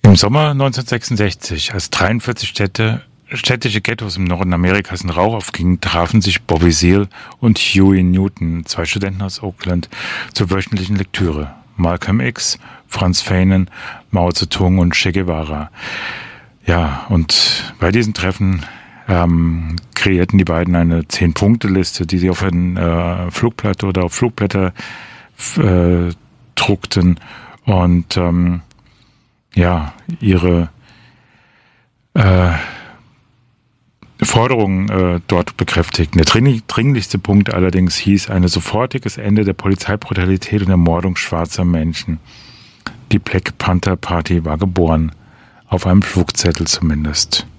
Im Sommer 1966, als 43 städtische Ghettos im Norden Amerikas in Rauch aufgingen, trafen sich Bobby Seale und Huey Newton, zwei Studenten aus Oakland, zur wöchentlichen Lektüre. Malcolm X, Franz Fanon, Mao Zedong und Che Guevara. Ja, und bei diesen Treffen kreierten die beiden eine 10-Punkte-Liste, die sie auf ein Flugblatt oder auf Flugblätter druckten und ihre Forderungen dort bekräftigten. Der dringlichste Punkt allerdings hieß ein sofortiges Ende der Polizeibrutalität und Ermordung schwarzer Menschen. Die Black Panther Party war geboren, auf einem Flugzettel zumindest.